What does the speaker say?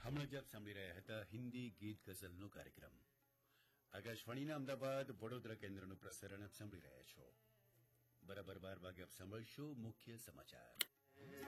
હમણાં જ આપ સાંભળી રહ્યા હતા હિન્દી ગીત ગઝલનો કાર્યક્રમ. આકાશવાણીના અમદાવાદ વડોદરા કેન્દ્રનું પ્રસારણ આપ સાંભળી રહ્યા છો. બરાબર 12 વાગે આપ સાંભળશો મુખ્ય સમાચાર.